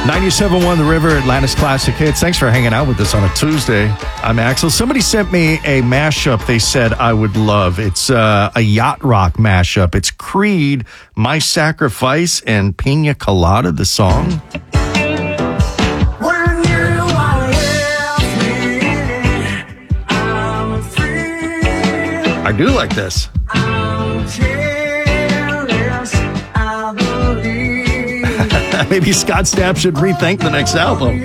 97.1 The River, Atlanta's Classic Hits. Thanks for hanging out with us on a Tuesday. I'm Axel. Somebody sent me a mashup they said I would love. It's a yacht rock mashup. It's Creed, My Sacrifice, and Pina Colada, the song. When you are with me, I'm free. I do like this. I'm fearless, I believe. Maybe Scott Stapp should rethink the next album.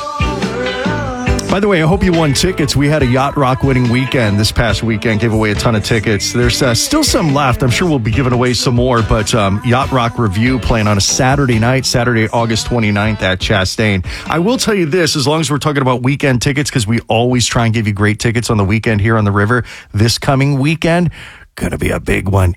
By the way, I hope you won tickets. We had a Yacht Rock winning weekend this past weekend. Gave away a ton of tickets. There's still some left. I'm sure we'll be giving away some more. But Yacht Rock Review playing on a Saturday night, Saturday, August 29th at Chastain. I will tell you this, as long as we're talking about weekend tickets, because we always try and give you great tickets on the weekend here on the River. This coming weekend, going to be a big one.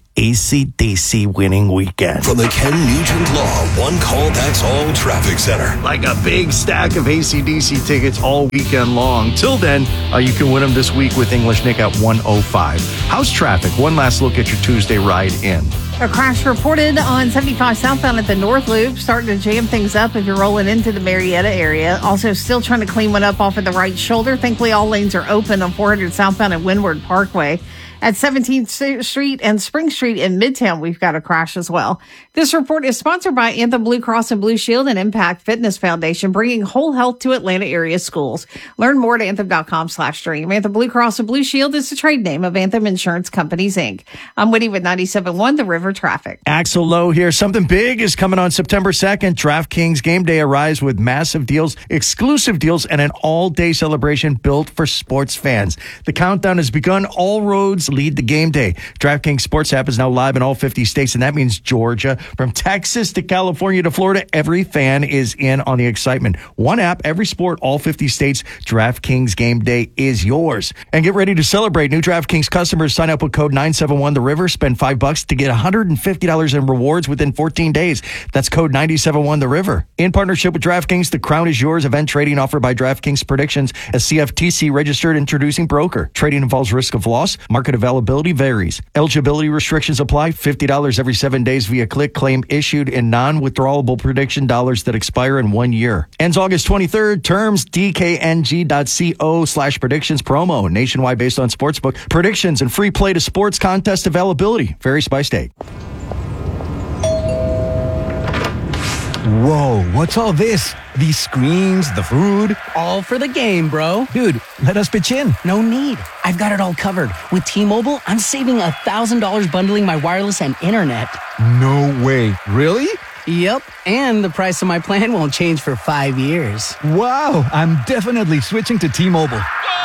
AC/DC winning weekend. From the Ken Nugent Law One Call That's All Traffic Center. Like a big stack of AC/DC tickets all weekend long. Till then, you can win them this week with English Nick at 105. How's traffic? One last look at your Tuesday ride in. A crash reported on 75 southbound at the North Loop, starting to jam things up if you're rolling into the Marietta area. Also, still trying to clean one up off of the right shoulder. Thankfully, all lanes are open on 400 southbound at Windward Parkway. At 17th Street and Spring Street in Midtown, we've got a crash as well. This report is sponsored by Anthem Blue Cross and Blue Shield and Impact Fitness Foundation, bringing whole health to Atlanta area schools. Learn more at anthem.com/dream. Anthem Blue Cross and Blue Shield is the trade name of Anthem Insurance Companies, Inc. I'm Whitty with 97.1 The River Traffic. Axel Lowe here. Something big is coming on September 2nd. DraftKings Game Day arrives with massive deals, exclusive deals, and an all-day celebration built for sports fans. The countdown has begun. All roads lead to game day. DraftKings Sports app is now live in all 50 states, and that means Georgia. From Texas to California to Florida, every fan is in on the excitement. One app, every sport, all 50 states. DraftKings Game Day is yours. And get ready to celebrate. New DraftKings customers sign up with code 971 The River. Spend $5 to get $150 in rewards within 14 days. That's code 971 The River. In partnership with DraftKings, the crown is yours. Event trading offered by DraftKings Predictions, a CFTC registered introducing broker. Trading involves risk of loss. Market availability varies. Eligibility restrictions apply. $50 every 7 days via click. Claim issued in non-withdrawable prediction dollars that expire in 1 year. Ends August 23rd. Terms dkng.co/predictions promo. Nationwide based on sportsbook predictions and free play to sports contest availability. Varies by state. Whoa, what's all this? These screens, the food? All for the game, bro. Dude, let us pitch in. No need. I've got it all covered. With T-Mobile, I'm saving $1,000 bundling my wireless and internet. No way. Really? Yep. And the price of my plan won't change for 5 years. Wow, I'm definitely switching to T-Mobile.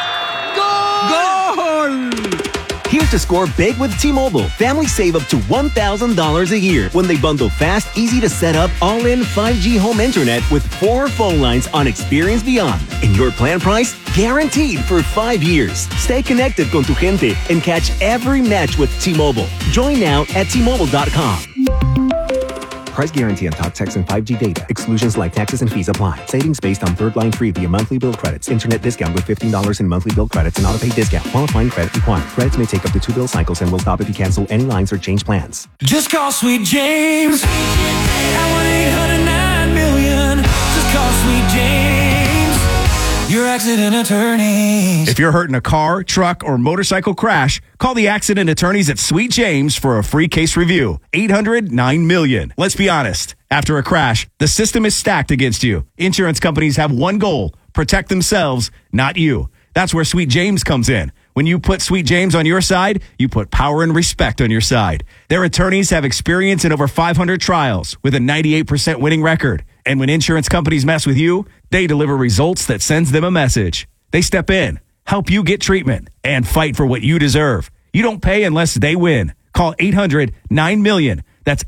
Goal! Here's to score big with T-Mobile. Families save up to $1,000 a year when they bundle fast, easy to set up, all-in 5G home internet with 4 phone lines on Experience Beyond. And your plan price? Guaranteed for 5 years. Stay connected con tu gente and catch every match with T-Mobile. Join now at T-Mobile.com. Price guarantee on talk, text, and 5G data. Exclusions like taxes and fees apply. Savings based on third line free via monthly bill credits. Internet discount with $15 in monthly bill credits and auto-pay discount. Qualifying credit required. Credits may take up to 2 bill cycles and will stop if you cancel any lines or change plans. Just call Sweet James at 1-800-9-million. Just call Sweet James, your accident attorneys. If you're hurt in a car, truck, or motorcycle crash, call the accident attorneys at Sweet James for a free case review. 800-9-million. Let's be honest. After a crash, the system is stacked against you. Insurance companies have one goal: protect themselves, not you. That's where Sweet James comes in. When you put Sweet James on your side, you put power and respect on your side. Their attorneys have experience in over 500 trials with a 98% winning record. And when insurance companies mess with you, they deliver results that sends them a message. They step in, help you get treatment, and fight for what you deserve. You don't pay unless they win. Call 800-9-million. That's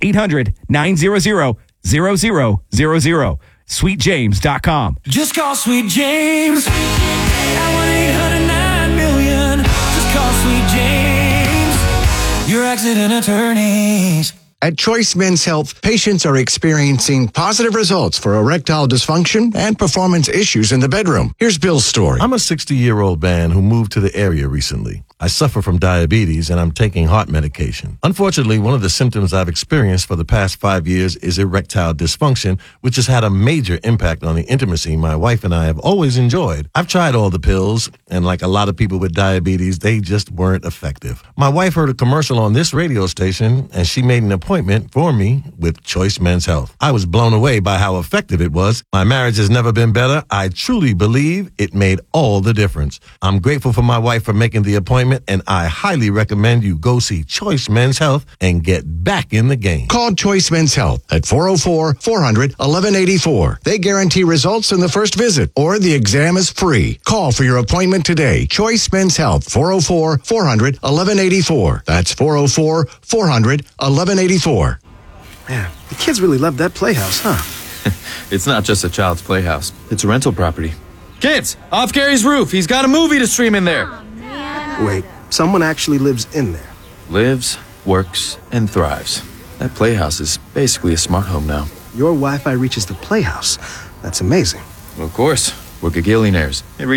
800-900-0000. SweetJames.com. Just call Sweet James at 1-800-9-million. Just call Sweet James, your accident attorneys. At Choice Men's Health, patients are experiencing positive results for erectile dysfunction and performance issues in the bedroom. Here's Bill's story. I'm a 60-year-old man who moved to the area recently. I suffer from diabetes and I'm taking heart medication. Unfortunately, one of the symptoms I've experienced for the past 5 years is erectile dysfunction, which has had a major impact on the intimacy my wife and I have always enjoyed. I've tried all the pills, and like a lot of people with diabetes, they just weren't effective. My wife heard a commercial on this radio station, and she made an appointment for me with Choice Men's Health. I was blown away by how effective it was. My marriage has never been better. I truly believe it made all the difference. I'm grateful for my wife for making the appointment, and I highly recommend you go see Choice Men's Health and get back in the game. Call Choice Men's Health at 404-400-1184. They guarantee results in the first visit, or the exam is free. Call for your appointment today. Choice Men's Health, 404-400-1184. That's 404-400-1184. Man, the kids really love that playhouse, huh? It's not just a child's playhouse. It's a rental property. Kids, off Gary's roof. He's got a movie to stream in there. Wait, someone actually lives in there? Lives, works, and thrives. That playhouse is basically a smart home now. Your Wi-Fi reaches the playhouse. That's amazing. Well, of course. We're gagillionaires. It